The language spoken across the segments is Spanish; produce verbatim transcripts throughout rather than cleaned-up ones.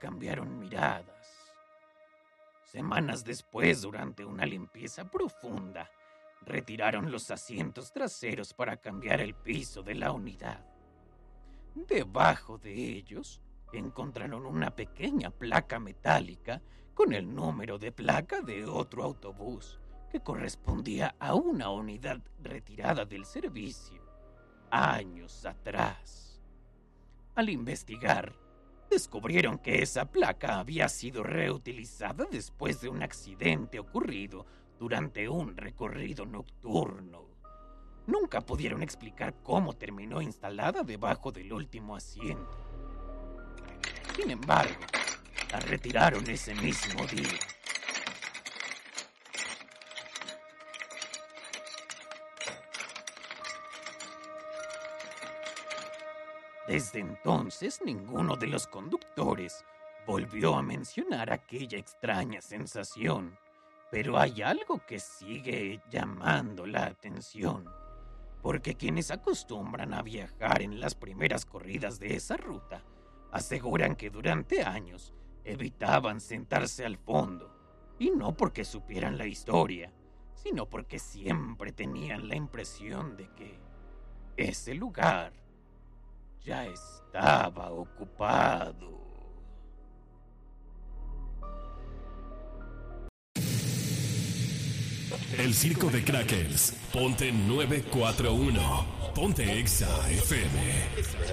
intercambiaron miradas. Semanas después, durante una limpieza profunda, retiraron los asientos traseros para cambiar el piso de la unidad. Debajo de ellos encontraron una pequeña placa metálica con el número de placa de otro autobús que correspondía a una unidad retirada del servicio años atrás. Al investigar, descubrieron que esa placa había sido reutilizada después de un accidente ocurrido durante un recorrido nocturno. Nunca pudieron explicar cómo terminó instalada debajo del último asiento. Sin embargo, la retiraron ese mismo día. Desde entonces, ninguno de los conductores volvió a mencionar aquella extraña sensación, pero hay algo que sigue llamando la atención, porque quienes acostumbran a viajar en las primeras corridas de esa ruta aseguran que durante años evitaban sentarse al fondo, y no porque supieran la historia, sino porque siempre tenían la impresión de que ese lugar ya estaba ocupado. El circo de Crackers. Ponte nueve cuatro uno. Ponte Exa F M.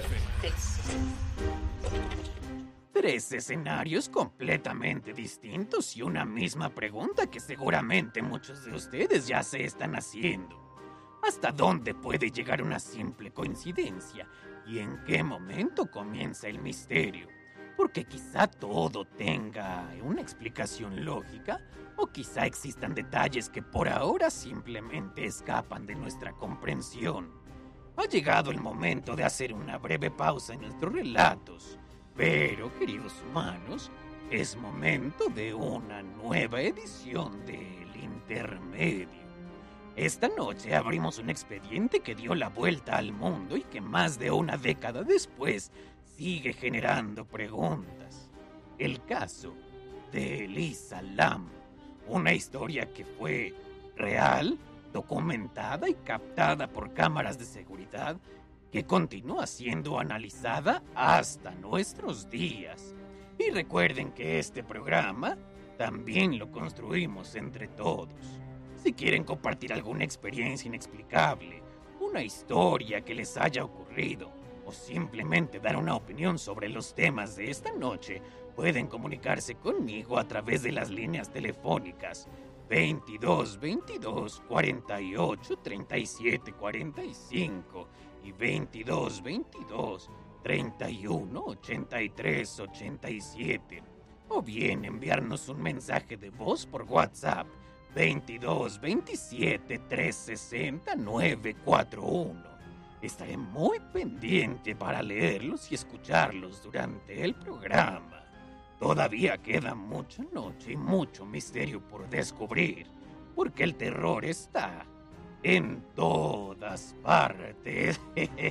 Tres escenarios completamente distintos y una misma pregunta que seguramente muchos de ustedes ya se están haciendo. ¿Hasta dónde puede llegar una simple coincidencia? ¿Y en qué momento comienza el misterio? Porque quizá todo tenga una explicación lógica, o quizá existan detalles que por ahora simplemente escapan de nuestra comprensión. Ha llegado el momento de hacer una breve pausa en nuestros relatos, pero, queridos humanos, es momento de una nueva edición del Intermedio. Esta noche abrimos un expediente que dio la vuelta al mundo y que más de una década después sigue generando preguntas. El caso de Elisa Lam, una historia que fue real, documentada y captada por cámaras de seguridad, que continúa siendo analizada hasta nuestros días. Y recuerden que este programa también lo construimos entre todos. Si quieren compartir alguna experiencia inexplicable, una historia que les haya ocurrido, o simplemente dar una opinión sobre los temas de esta noche, pueden comunicarse conmigo a través de las líneas telefónicas veintidós veintidós cuarenta y ocho treinta y siete cuarenta y cinco y veintidós veintidós treinta y uno ochenta y tres ochenta y siete, o bien enviarnos un mensaje de voz por WhatsApp veintidós veintisiete trescientos sesenta novecientos cuarenta y uno. Estaré muy pendiente para leerlos y escucharlos durante el programa. Todavía queda mucha noche y mucho misterio por descubrir, porque el terror está en todas partes.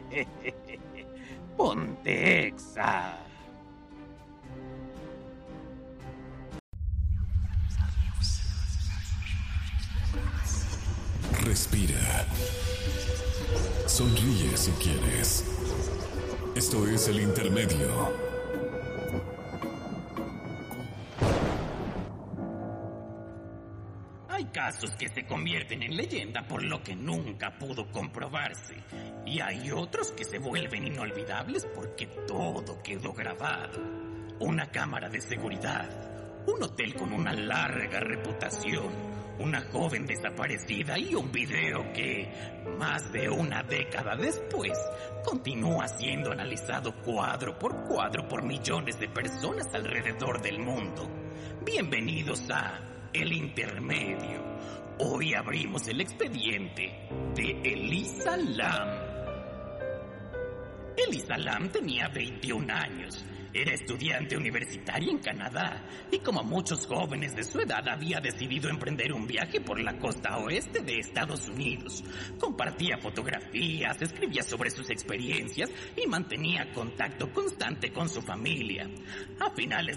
Ponte Exa. Respira. Sonríe si quieres. Esto es el Intermedio. Hay casos que se convierten en leyenda por lo que nunca pudo comprobarse, y hay otros que se vuelven inolvidables porque todo quedó grabado. Una cámara de seguridad, un hotel con una larga reputación, una joven desaparecida y un video que, más de una década después, continúa siendo analizado cuadro por cuadro por millones de personas alrededor del mundo. Bienvenidos a El Intermedio. Hoy abrimos el expediente de Elisa Lam. Elisa Lam tenía veintiún años. Era estudiante universitaria en Canadá y, como muchos jóvenes de su edad, había decidido emprender un viaje por la costa oeste de Estados Unidos. Compartía fotografías, escribía sobre sus experiencias y mantenía contacto constante con su familia. A finales